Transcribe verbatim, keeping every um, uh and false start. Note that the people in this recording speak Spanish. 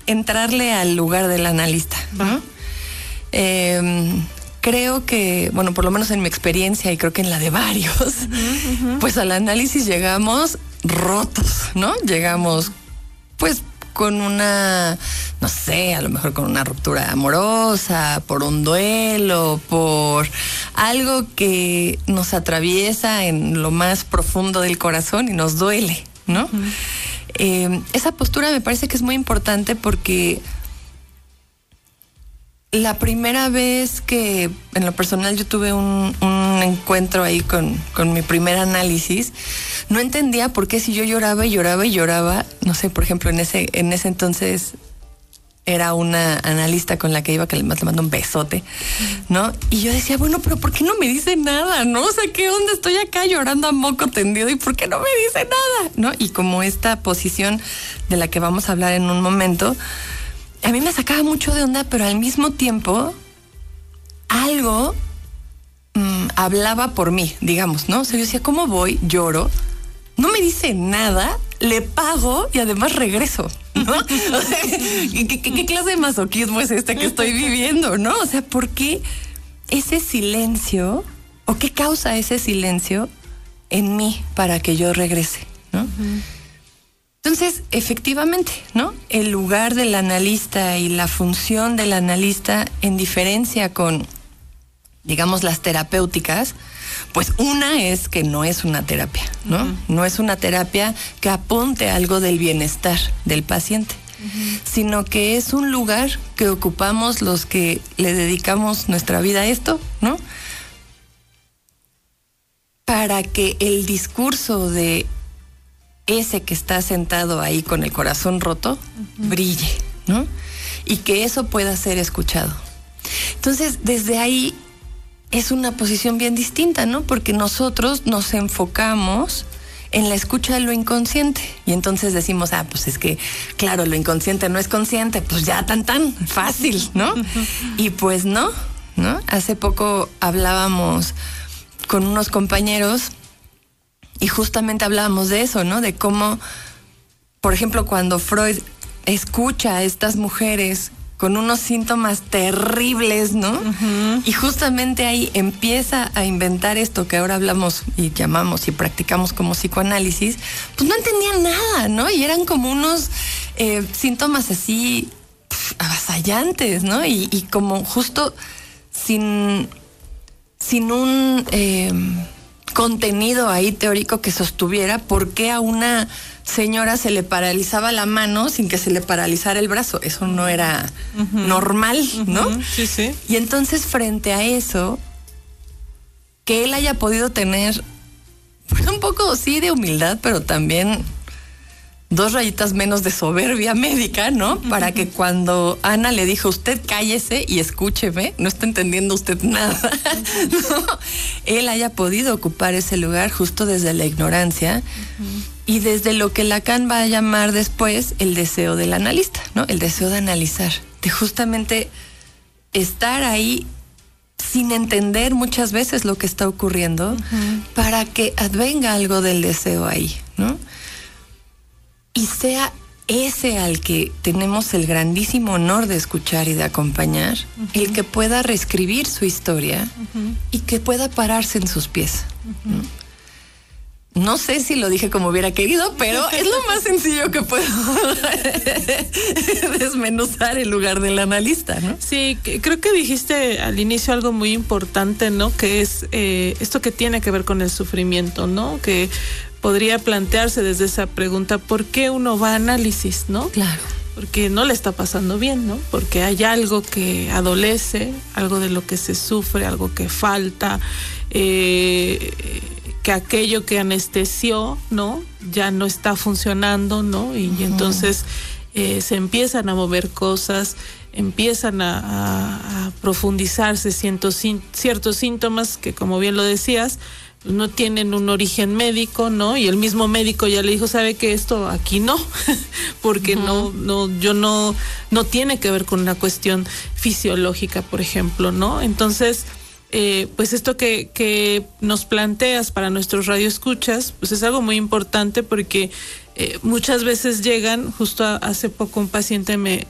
entrarle al lugar del analista, ¿no? Eh, creo que, bueno, por lo menos en mi experiencia y creo que en la de varios, uh-huh, uh-huh. pues al análisis llegamos rotos, ¿no? Llegamos, pues, con una, no sé, a lo mejor con una ruptura amorosa, por un duelo, por algo que nos atraviesa en lo más profundo del corazón y nos duele, ¿no? Uh-huh. Eh, esa postura me parece que es muy importante porque la primera vez que en lo personal yo tuve un, un encuentro ahí con, con mi primer análisis, no entendía por qué si yo lloraba y lloraba y lloraba, no sé, por ejemplo, en ese, en ese entonces era una analista con la que iba, que le mando un besote, ¿no? Y yo decía, bueno, pero ¿por qué no me dice nada, no? O sea, ¿qué onda? Estoy acá llorando a moco tendido y ¿por qué no me dice nada? ¿No? Y como esta posición de la que vamos a hablar en un momento, a mí me sacaba mucho de onda, pero al mismo tiempo algo mmm, hablaba por mí, digamos, ¿no? O sea, yo decía, ¿cómo voy? Lloro, no me dice nada, le pago y además regreso, ¿no? O sea, ¿qué, qué, ¿qué clase de masoquismo es este que estoy viviendo, no? O sea, ¿por qué ese silencio o qué causa ese silencio en mí para que yo regrese, ¿no? Uh-huh. Entonces, efectivamente, ¿no? El lugar del analista y la función del analista, en diferencia con, digamos, las terapéuticas, pues una es que no es una terapia, ¿no? Uh-huh. No es una terapia que apunte a algo del bienestar del paciente, uh-huh. sino que es un lugar que ocupamos los que le dedicamos nuestra vida a esto, ¿no? Para que el discurso de ese que está sentado ahí con el corazón roto, uh-huh. brille, ¿no? Y que eso pueda ser escuchado. Entonces, desde ahí es una posición bien distinta, ¿no? Porque nosotros nos enfocamos en la escucha de lo inconsciente. Y entonces decimos, ah, pues es que, claro, lo inconsciente no es consciente, pues ya tan tan fácil, ¿no? Y pues no, ¿no? Hace poco hablábamos con unos compañeros y justamente hablábamos de eso, ¿no? De cómo, por ejemplo, cuando Freud escucha a estas mujeres con unos síntomas terribles, ¿no? Uh-huh. Y justamente ahí empieza a inventar esto que ahora hablamos y llamamos y practicamos como psicoanálisis, pues no entendían nada, ¿no? Y eran como unos eh, síntomas así pf, avasallantes, ¿no? Y, y como justo sin, sin un eh, contenido ahí teórico que sostuviera por qué a una señora se le paralizaba la mano sin que se le paralizara el brazo. Eso no era uh-huh. normal, ¿no? Uh-huh. Sí, sí. Y entonces, frente a eso, que él haya podido tener pues, un poco, sí, de humildad, pero también dos rayitas menos de soberbia médica, ¿no? Uh-huh. Para que cuando Ana le dijo, usted cállese y escúcheme, no está entendiendo usted nada, ¿no? Él haya podido ocupar ese lugar justo desde la ignorancia uh-huh. y desde lo que Lacan va a llamar después el deseo del analista, ¿no? El deseo de analizar, de justamente estar ahí sin entender muchas veces lo que está ocurriendo uh-huh. para que advenga algo del deseo ahí, ¿no? Y sea ese al que tenemos el grandísimo honor de escuchar y de acompañar, uh-huh. el que pueda reescribir su historia uh-huh. y que pueda pararse en sus pies. Uh-huh. ¿no? No sé si lo dije como hubiera querido, pero es lo más sencillo que puedo desmenuzar el lugar del analista, ¿no? Sí, creo que dijiste al inicio algo muy importante, ¿no? Que es eh, esto que tiene que ver con el sufrimiento, ¿no? Que podría plantearse desde esa pregunta, ¿por qué uno va a análisis, no? Claro. Porque no le está pasando bien, ¿no? Porque hay algo que adolece, algo de lo que se sufre, algo que falta, eh, que aquello que anestesió, ¿no? Ya no está funcionando, ¿no? Y, uh-huh. y entonces eh, se empiezan a mover cosas, empiezan a, a, a profundizarse ciertos, ciertos síntomas que, como bien lo decías, no tienen un origen médico, ¿no? Y el mismo médico ya le dijo, sabe que esto aquí no, porque uh-huh. no, no, yo no, no tiene que ver con una cuestión fisiológica, por ejemplo, ¿no? Entonces, eh, pues esto que, que nos planteas para nuestros radioescuchas, pues es algo muy importante porque eh, muchas veces llegan, justo a, hace poco un paciente me,